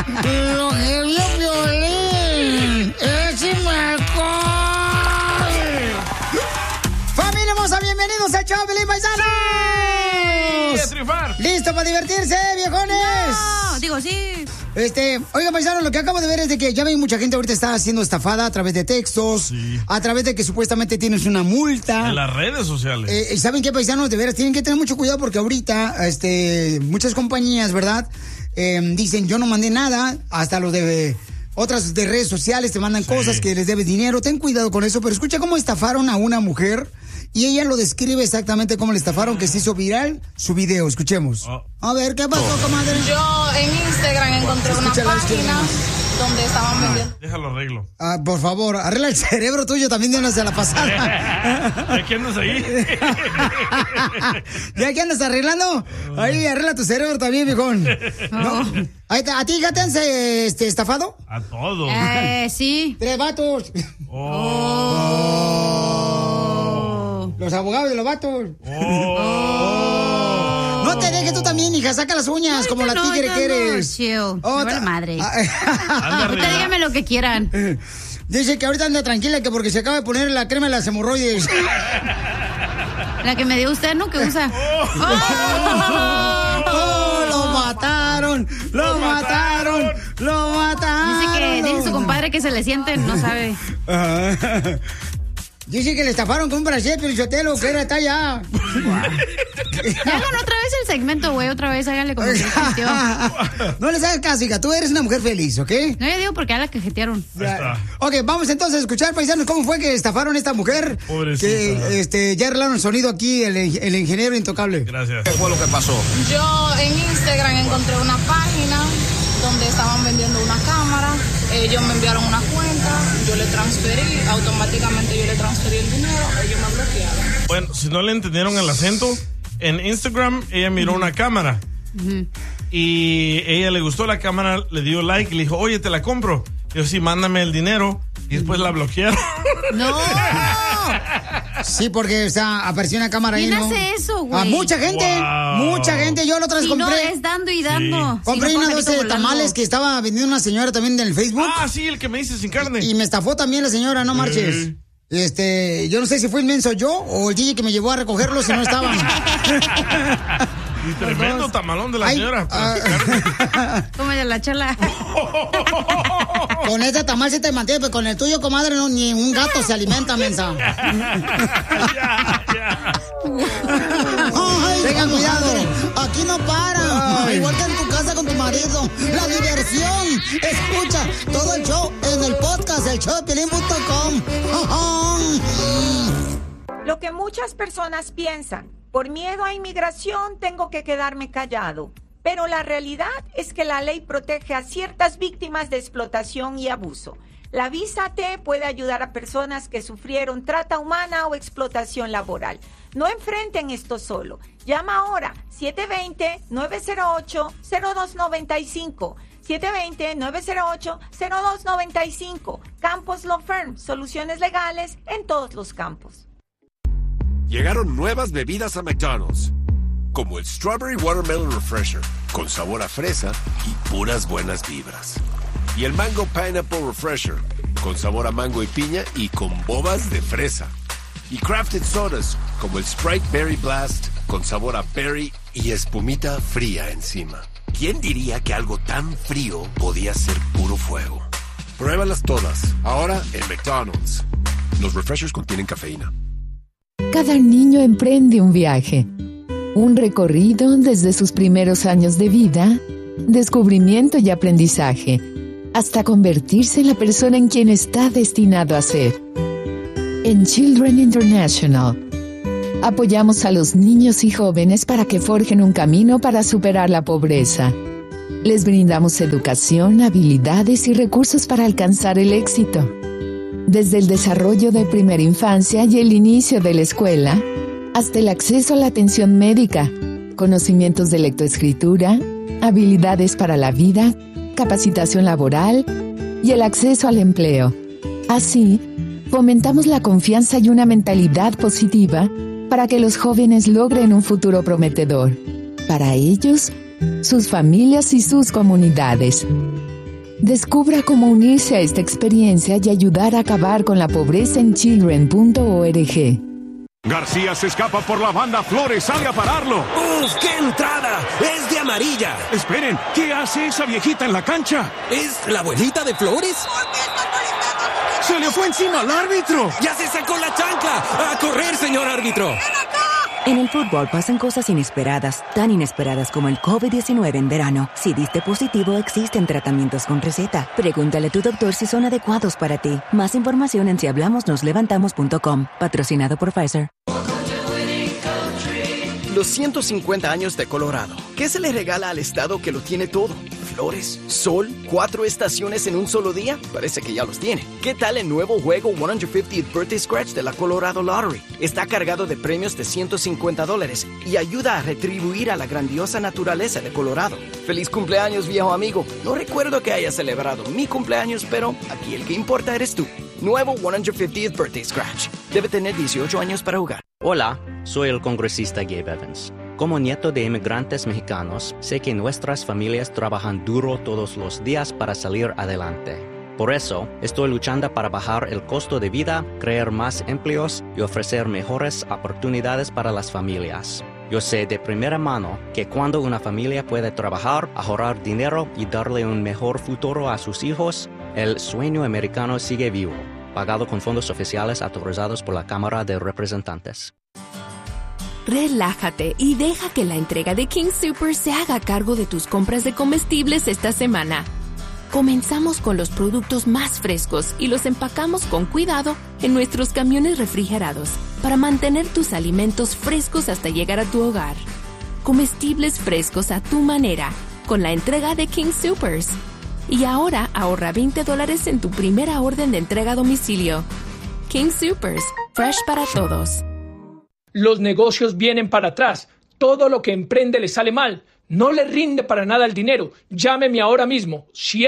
Lo que vio Piolín es mejor. Familia hermosa, bienvenidos al show, Piolín, paisanos. Sí, a triunfar. ¿Listo para divertirse, viejones? No, digo sí. Oigan, paisanos, lo que acabo de ver es de que ya ven, mucha gente ahorita está siendo estafada a través de textos, sí, a través de que supuestamente tienes una multa. En las redes sociales. ¿Saben qué, paisanos? De veras, tienen que tener mucho cuidado porque ahorita, muchas compañías, ¿verdad? Dicen, yo no mandé nada, hasta los de otras de redes sociales te mandan cosas que les debes dinero. Ten cuidado con eso, pero escucha cómo estafaron a una mujer. Y ella lo describe exactamente cómo le estafaron, que se hizo viral su video. Escuchemos. A ver, ¿qué pasó, comadre? Yo en Instagram encontré una página donde estaban vendiendo. Déjalo arreglo. Por favor, arregla el cerebro tuyo también de una la pasada. ¿De qué andas ahí? ¿Ya que andas arreglando? Ahí, arregla tu cerebro también, viejón. ¿No? Ahí está. ¿A ti ya te han estafado? A todos. Sí. 3 vatos. Los abogados de los vatos. No te dejes tú también, hija. Saca las uñas como la tigre que eres. Chill. Vale madre. Ahorita dígame lo que quieran. Dice que ahorita anda tranquila que porque se acaba de poner la crema de las hemorroides. La que me dio usted, ¿no? Que usa. Lo mataron. Lo mataron. Lo mataron. Dice que dice su compadre que se le sienten, no sabe. Dice que le estafaron con un brasier, pero Sotelo, que era talla. Hagan otra vez el segmento, güey. Otra vez, háganle como que cajeteó. No les hagas caso, hija. Tú eres una mujer feliz, ¿ok? No, yo digo porque ya la cajetearon. Ok, vamos entonces a escuchar, paisanos, cómo fue que estafaron a esta mujer. Pobrecita. Que ya arreglaron el sonido aquí, el ingeniero intocable. Gracias. ¿Qué fue lo que pasó? Yo en Instagram encontré una página donde estaban vendiendo una cámara. Ellos me enviaron una cuenta, yo le transferí, automáticamente yo le transferí el dinero, ellos me bloquearon. Bueno, si no le entendieron el acento, en Instagram ella miró una cámara y ella le gustó la cámara, le dio like y le dijo, oye, te la compro. Yo sí, mándame el dinero y después la bloquearon. ¡No! Sí, porque apareció una cámara ahí, ¿Quién ¿no? hace eso, güey? A mucha gente, mucha gente. Yo la otra vez compré. No, es dando y dando. Sí. Compré una doce de volando. tamales que estaba vendiendo una señora también en el Facebook. Sí, el que me dice sin carne. Y me estafó también la señora, no marches. Yo no sé si fue inmenso yo o el DJ que me llevó a recogerlos si no estaban. Y tremendo tamalón de la señora. Como de la chela. Con este tamal sí te mantiene, pero con el tuyo, comadre, no, ni un gato se alimenta, mensa. Tengan cuidado, aquí no para. Igual que en tu casa con tu marido. La diversión. Escucha todo el show en el podcast, el showdepiolín.com. Lo que muchas personas piensan, por miedo a inmigración tengo que quedarme callado. Pero la realidad es que la ley protege a ciertas víctimas de explotación y abuso. La Visa T puede ayudar a personas que sufrieron trata humana o explotación laboral. No enfrenten esto solo. Llama ahora 720-908-0295. 720-908-0295. Campos Law Firm. Soluciones legales en todos los campos. Llegaron nuevas bebidas a McDonald's, como el Strawberry Watermelon Refresher, con sabor a fresa y puras buenas vibras. Y el Mango Pineapple Refresher, con sabor a mango y piña y con bobas de fresa. Y Crafted Sodas, como el Sprite Berry Blast, con sabor a berry y espumita fría encima. ¿Quién diría que algo tan frío podía ser puro fuego? Pruébalas todas, ahora en McDonald's. Los refreshers contienen cafeína. Cada niño emprende un viaje, un recorrido desde sus primeros años de vida, descubrimiento y aprendizaje, hasta convertirse en la persona en quien está destinado a ser. En Children International, apoyamos a los niños y jóvenes para que forjen un camino para superar la pobreza. Les brindamos educación, habilidades y recursos para alcanzar el éxito. Desde el desarrollo de primera infancia y el inicio de la escuela, hasta el acceso a la atención médica, conocimientos de lectoescritura, habilidades para la vida, capacitación laboral y el acceso al empleo. Así, fomentamos la confianza y una mentalidad positiva para que los jóvenes logren un futuro prometedor, para ellos, sus familias y sus comunidades. Descubra cómo unirse a esta experiencia y ayudar a acabar con la pobreza en children.org. García se escapa por la banda, Flores sale a pararlo. ¡Uf, qué entrada! ¡Es de amarilla! Esperen, ¿qué hace esa viejita en la cancha? ¿Es la abuelita de Flores? ¡Se le fue encima al árbitro! ¡Ya se sacó la chancla! ¡A correr, señor árbitro! En el fútbol pasan cosas inesperadas, tan inesperadas como el COVID-19 en verano. Si diste positivo, existen tratamientos con receta. Pregúntale a tu doctor si son adecuados para ti. Más información en sihablamosnoslevantamos.com. Patrocinado por Pfizer. Los 150 años de Colorado. ¿Qué se le regala al estado que lo tiene todo? Flores, sol, 4 estaciones en un solo día. Parece que ya los tiene. ¿Qué tal el nuevo juego 150th Birthday Scratch de la Colorado Lottery? Está cargado de premios de $150 y ayuda a retribuir a la grandiosa naturaleza de Colorado. ¡Feliz cumpleaños, viejo amigo! No recuerdo que haya celebrado mi cumpleaños, pero aquí el que importa eres tú. Nuevo 150th Birthday Scratch. Debe tener 18 años para jugar. Hola, soy el congresista Gabe Evans. Como nieto de inmigrantes mexicanos, sé que nuestras familias trabajan duro todos los días para salir adelante. Por eso, estoy luchando para bajar el costo de vida, crear más empleos y ofrecer mejores oportunidades para las familias. Yo sé de primera mano que cuando una familia puede trabajar, ahorrar dinero y darle un mejor futuro a sus hijos, el sueño americano sigue vivo, pagado con fondos oficiales autorizados por la Cámara de Representantes. Relájate y deja que la entrega de King Soopers se haga cargo de tus compras de comestibles esta semana. Comenzamos con los productos más frescos y los empacamos con cuidado en nuestros camiones refrigerados para mantener tus alimentos frescos hasta llegar a tu hogar. Comestibles frescos a tu manera con la entrega de King Soopers. Y ahora ahorra $20 en tu primera orden de entrega a domicilio. King Soopers, fresh para todos. Los negocios vienen para atrás. Todo lo que emprende le sale mal. No le rinde para nada el dinero. Llámeme ahora mismo.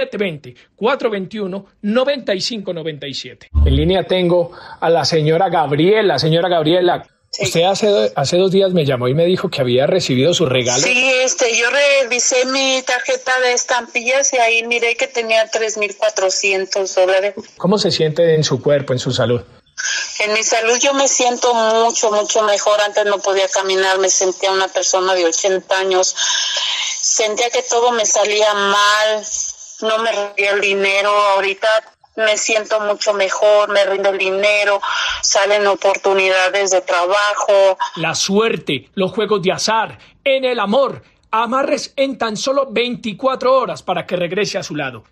720-421-9597. En línea tengo a la señora Gabriela. Señora Gabriela, sí. Usted hace 2 días me llamó y me dijo que había recibido su regalo. Sí, yo revisé mi tarjeta de estampillas y ahí miré que tenía $3,400. ¿Cómo se siente en su cuerpo, en su salud? En mi salud yo me siento mucho mejor. Antes no podía caminar, me sentía una persona de 80 años. Sentía que todo me salía mal, no me rendía el dinero. Ahorita me siento mucho mejor, me rinde el dinero, salen oportunidades de trabajo. La suerte, los juegos de azar, en el amor. Amarres en tan solo 24 horas para que regrese a su lado.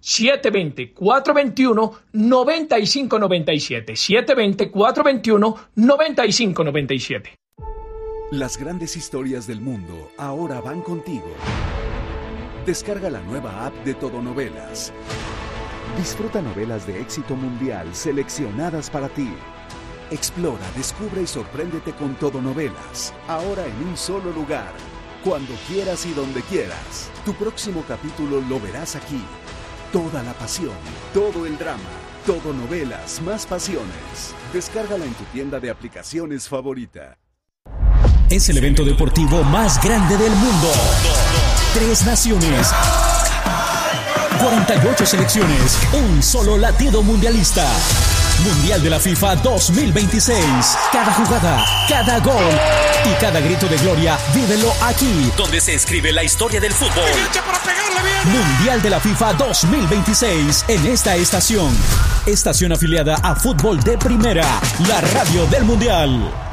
720-421-9597. 720-421-9597. Las grandes historias del mundo ahora van contigo. Descarga la nueva app de Todo Novelas. Disfruta novelas de éxito mundial seleccionadas para ti. Explora, descubre y sorpréndete con Todo Novelas. Ahora en un solo lugar. Cuando quieras y donde quieras. Tu próximo capítulo lo verás aquí. Toda la pasión, todo el drama, Todo Novelas, más pasiones. Descárgala en tu tienda de aplicaciones favorita. Es el evento deportivo más grande del mundo. 3 naciones, 48 selecciones, un solo latido mundialista. Mundial de la FIFA 2026. Cada jugada, cada gol y cada grito de gloria, vívelo aquí, donde se escribe la historia del fútbol. Mundial de la FIFA 2026 en esta estación. Estación afiliada a Fútbol de Primera, la radio del Mundial.